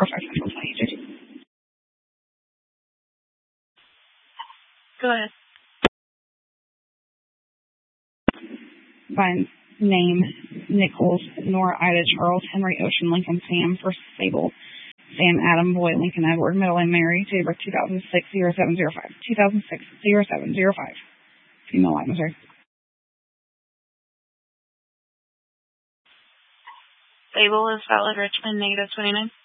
Go ahead. By name, Nichols, Nora, Ida, Charles, Henry, Ocean, Lincoln, Sam, first Sable, Sam, Adam, Boy, Lincoln, Edward, Middle, and Mary, date of birth 2006-0705, 2006-0705, female light, Missouri. Sable is valid, Richmond, -29.